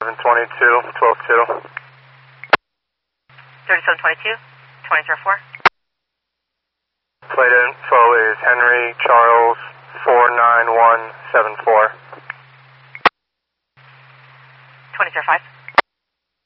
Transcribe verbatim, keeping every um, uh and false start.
seven twenty-two, twelve two. thirty-seven twenty-two, twenty zero four. Plate info is Henry Charles four nine one seven four. twenty zero five.